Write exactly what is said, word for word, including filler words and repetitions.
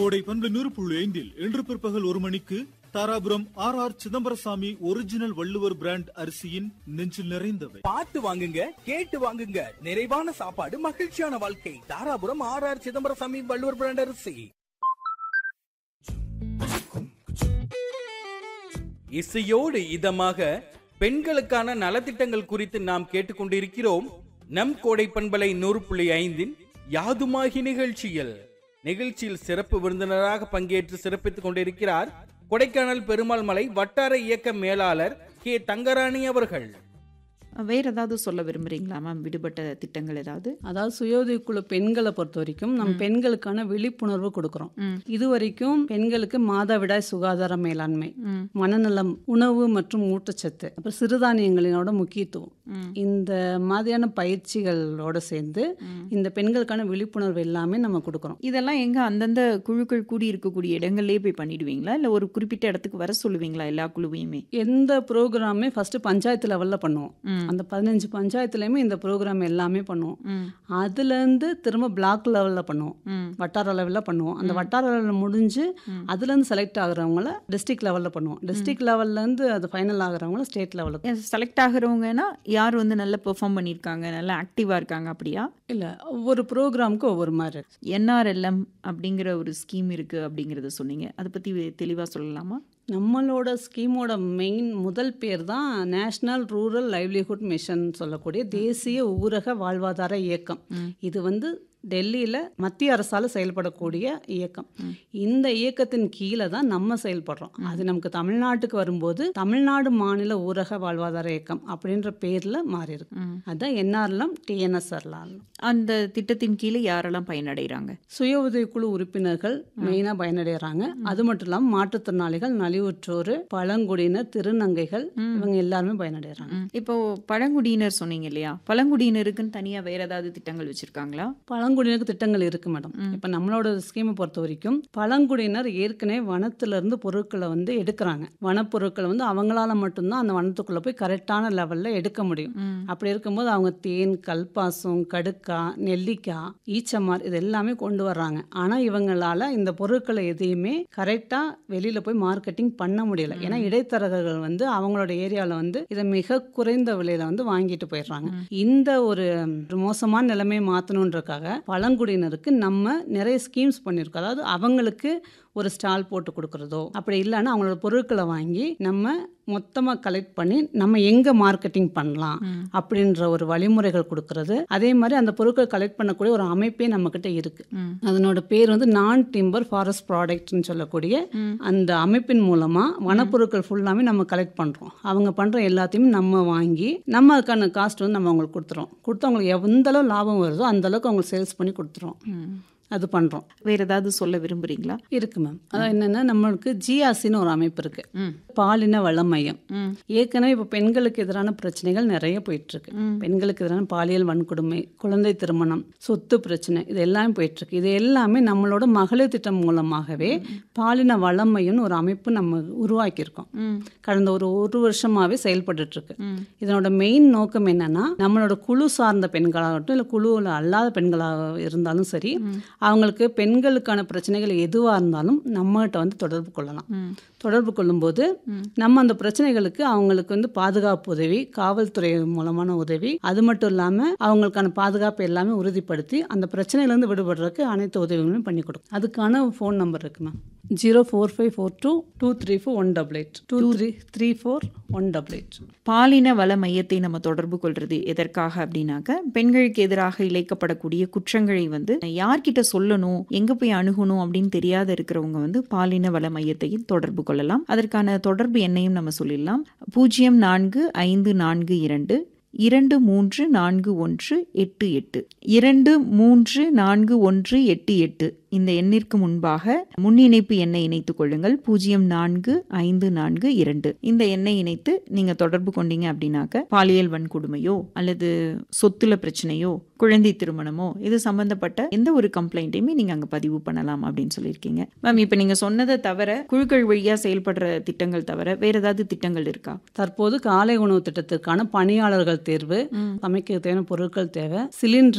கோடை பன்னிரண்டு புள்ளி ஐந்தில் இன்று பிற்பகல் ஒரு மணிக்கு Dharapuram R R Chidambarasamy original Valluvar brand அரிசியின் நெஞ்சில் நிறைந்தவை. பார்த்து வாங்குங்க, கேட்டு வாங்குங்க, நிறைவான சாப்பாடு, மகிழ்ச்சியான வாழ்க்கை. Dharapuram R R Chidambarasamy Valluvar brand அரிசி. இசையோடு இதமாக பெண்களுக்கான நலத்திட்டங்கள் குறித்து நாம் கேட்டுக்கொண்டிருக்கிறோம். நம் கோடை பண்பலை நூறு புள்ளி ஐந்தின் யாதுமாகி நிகழ்ச்சியில் நிகழ்ச்சியில் சிறப்பு விருந்தினராக பங்கேற்று சிறப்பித்துக் கொண்டிருக்கிறார் கொடைக்கானல் பெருமாள் மலை வட்டார இயக்க மேலாளர் கே தங்கராணி அவர்கள். வேற ஏதாவது சொல்ல விரும்புறீங்களா மேம்? விடுபட்ட திட்டங்கள் ஏதாவது? அதாவது சுயோதய குழு பெண்களை பொறுத்த வரைக்கும் நம்ம பெண்களுக்கான விழிப்புணர்வு கொடுக்கறோம். இது வரைக்கும் பெண்களுக்கு மாதவிடாய் சுகாதார மேலாண்மை, மனநலம், உணவு மற்றும் ஊட்டச்சத்து, அப்புறம் சிறுதானியங்களினோட முக்கியத்துவம், இந்த மாதிரியான பயிற்சிகளோட சேர்ந்து இந்த பெண்களுக்கான விழிப்புணர்வு எல்லாமே நம்ம கொடுக்கறோம். இதெல்லாம் எங்க அந்தந்த குழுக்கள் கூடி இருக்கக்கூடிய இடங்கள்லயே போய் பண்ணிடுவீங்களா, இல்ல ஒரு குறிப்பிட்ட இடத்துக்கு வர சொல்லுவீங்களா எல்லா குழுவையுமே? எந்த ப்ரோக்ராமே ஃபர்ஸ்ட் பஞ்சாயத்து லெவல்ல பண்ணுவோம். அந்த பதினஞ்சு பஞ்சாயத்துலயுமே இந்த ப்ரோக்ராம் எல்லாமே பண்ணுவோம். அதுல இருந்து திரும்ப பிளாக் லெவல்ல பண்ணுவோம், வட்டார லெவல்ல பண்ணுவோம். அந்த வட்டார லெவல்ல முடிஞ்சு அதுல இருந்து செலக்ட் ஆகுறவங்கள டிஸ்ட்ரிக்ட் லெவல்ல பண்ணுவோம். டிஸ்ட்ரிக்ட் லெவல்ல இருந்து அது ஃபைனல் ஆகுறவங்கள ஸ்டேட் லெவல்ல. செலக்ட் ஆகுறவங்கன்னா யார் வந்து நல்லா பெர்ஃபார்ம் பண்ணியிருக்காங்க, நல்லா ஆக்டிவா இருக்காங்க அப்படியா? இல்ல, ஒவ்வொரு ப்ரோக்ராமுக்கு ஒவ்வொரு மாதிரி. என்ஆர்எல்எம் அப்படிங்கிற ஒரு ஸ்கீம் இருக்கு அப்படிங்கறத சொன்னீங்க, அதை பத்தி தெளிவா சொல்லலாமா? நம்மளோட ஸ்கீமோட மெயின் முதல் பேர் தான் நேஷனல் ரூரல் லைவ்லிஹுட் மிஷன் சொல்லக்கூடிய தேசிய ஊரக வாழ்வாதார இயக்கம். இது வந்து டெல்லியில் மத்திய அரசால் செயல்படக்கூடிய இயக்கம். இந்த இயக்கத்தின் கீழே தான் நம்ம செயல்படுறோம். அது நமக்கு தமிழ்நாட்டுக்கு வரும்போது தமிழ்நாடு மாநில ஊரக வாழ்வாதார இயக்கம் அப்படின்ற பேரில் மாறி இருக்கு. அதுதான் என்ஆர்எல்எம் டிஎன்எஸ்ஆர்எல். அந்த திட்டத்தின் கீழே யாரெல்லாம் பயனடைகிறாங்க? சுய உதவிக்குழு உறுப்பினர்கள் மெயினாக பயனடைகிறாங்க. அது மட்டும் இல்லாமல் மாற்றுத்திறனாளிகள், நலிவுற்றோர், பழங்குடியினர், திருநங்கைகள், இவங்க எல்லாருமே பயனடைகிறாங்க. இப்போ பழங்குடியினர் சொன்னீங்க இல்லையா, பழங்குடியினருக்குன்னு தனியாக வேற ஏதாவது திட்டங்கள் வச்சிருக்காங்களா? பழங்குடியினருக்கு திட்டங்கள் இருக்கு மேடம். இப்ப நம்மளோட ஸ்கீமை பொறுத்த வரைக்கும் பழங்குடியினர் ஏற்கனவே வனத்துல இருந்து பொருட்களை வந்து எடுக்கிறாங்க. வனப்பொருட்களை வந்து அவங்களால மட்டும்தான் அந்த வனத்துக்குள்ள போய் கரெக்டான லெவல்ல எடுக்க முடியும். அப்படி இருக்கும்போது அவங்க தேன், கல்பாசம், கடுக்காய், நெல்லிக்காய், ஈச்சமார் இது எல்லாமே கொண்டு வர்றாங்க. ஆனா இவங்களால இந்த பொருட்களை எதையுமே கரெக்டா வெளியில போய் மார்க்கெட்டிங் பண்ண முடியல. ஏன்னா இடைத்தரகர்கள் வந்து அவங்களோட ஏரியால வந்து இதை மிக குறைந்த விலையில வந்து வாங்கிட்டு போயிடுறாங்க. இந்த ஒரு மோசமான நிலைமையை மாற்றணுன்றக்காக பழங்குடியினருக்கு நம்ம நிறைய ஸ்கீம்ஸ் பண்ணியிருக்கோம். அதாவது அவங்களுக்கு ஒரு ஸ்டால் போட்டு கொடுக்கறதோ, அப்படி இல்லைன்னா அவங்களோட பொருட்களை வாங்கி நம்ம மொத்தமாக கலெக்ட் பண்ணி நம்ம எங்கே மார்க்கெட்டிங் பண்ணலாம் அப்படின்ற ஒரு வழிமுறைகள் கொடுக்கறது. அதே மாதிரி அந்த பொருட்கள் கலெக்ட் பண்ணக்கூடிய ஒரு அமைப்பே நம்மக்கிட்ட இருக்கு. அதனோட பேர் வந்து நான் டிம்பர் ஃபாரஸ்ட் ப்ராடக்ட்னு சொல்லக்கூடிய அந்த அமைப்பின் மூலமா வனப்பொருட்கள் ஃபுல்லாமே நம்ம கலெக்ட் பண்ணுறோம். அவங்க பண்ணுற எல்லாத்தையுமே நம்ம வாங்கி நம்ம அதுக்கான காஸ்ட் வந்து நம்ம அவங்களுக்கு கொடுத்துறோம். கொடுத்து அவங்களுக்கு எந்த அளவு லாபம் வருதோ அந்த அளவுக்கு அவங்களுக்கு சேல்ஸ் பண்ணி கொடுத்துறோம். அது பண்றோம். வேற ஏதாவது சொல்ல விரும்புறீங்களா? இருக்கு மேம். அதான் என்னன்னா, நம்மளுக்கு ஜிஆர்சின்னு ஒரு அமைப்பு இருக்கு, பாலின வள மையம். ஏற்கனவே இப்போ பெண்களுக்கு எதிரான பிரச்சனைகள் நிறைய போயிட்டு இருக்கு. பெண்களுக்கு எதிரான பாலியல் வன்கொடுமை, குழந்தை திருமணம், சொத்து பிரச்சனை, இது எல்லாமே போயிட்டு இருக்கு. இது எல்லாமே நம்மளோட மகளிர் திட்டம் மூலமாகவே பாலின வள மையம்னு ஒரு அமைப்பு நம்ம உருவாக்கியிருக்கோம். கடந்த ஒரு ஒரு வருஷமாவே செயல்பட்டு இருக்கு. இதனோட மெயின் நோக்கம் என்னன்னா, நம்மளோட குழு சார்ந்த பெண்களாகட்டும் இல்லை குழுவில் அல்லாத பெண்களாக இருந்தாலும் சரி, அவங்களுக்கு பெண்களுக்கான பிரச்சனைகள் எதுவாக இருந்தாலும் நம்மகிட்ட வந்து தொடர்பு கொள்ளலாம். தொடர்பு கொள்ளும்போது நம்ம அந்த பிரச்சனைகளுக்கு அவங்களுக்கு வந்து பாதுகாப்பு உதவி, காவல்துறை மூலமான உதவி, அது மட்டும் இல்லாமல் அவங்களுக்கான பாதுகாப்பு எல்லாமே உறுதிப்படுத்தி அந்த பிரச்சனையிலேருந்து விடுபடுறதுக்கு அனைத்து உதவிகளும் பண்ணி கொடுக்கும். அதுக்கான ஃபோன் நம்பர் இருக்கு ma'am. Zero four five four two two three four one double eight two three three four one double eight. பாலின வள மையத்தை நம்ம தொடர்பு கொள்றது எதற்காக அப்படின்னாக்க, பெண்களுக்கு எதிராக இழைக்கப்படக்கூடிய குற்றங்களை வந்து யார்கிட்ட சொல்லணும், எங்க போய் அணுகணும் அப்படின்னு தெரியாத இருக்கிறவங்க வந்து பாலின வள மையத்தையும் தொடர்பு கொள்ளலாம். அதற்கான தொடர்பு எண்ணையும் நம்ம சொல்லிடலாம். பூஜ்ஜியம் நான்கு ஐந்து நான்கு இரண்டு இரண்டு மூன்று நான்கு ஒன்று எட்டு எட்டு இரண்டு மூன்று நான்கு ஒன்று எட்டு எட்டு இந்த எண்ணிற்கு முன்பாக முன் இணைப்பு எண்ணை இணைத்துக் கொள்ளுங்கள். பூஜ்ஜியம் நான்கு ஐந்து நான்கு இரண்டு இந்த எண்ணை இணைத்து நீங்க தொடர்பு கொண்டீங்க அப்படின்னாக்க பாலியல் வன்கொடுமையோ அல்லது சொத்துல பிரச்சனையோ குழந்தை திருமணமோ இது சம்பந்தப்பட்ட எந்த ஒரு கம்ப்ளைண்ட்டையுமே நீங்க அங்க பதிவு பண்ணலாம் அப்படின்னு சொல்லியிருக்கீங்க. மேம், இப்ப நீங்க சொன்னதை தவிர குழுக்கள் வழியா செயல்படுற திட்டங்கள் தவிர வேற ஏதாவது திட்டங்கள் இருக்கா? தற்போது காலை உணவு திட்டத்திற்கான பணியாளர்கள் தேர்வு, சமைக்க தேவையான பொருட்கள் தேவை, சிலிண்டர்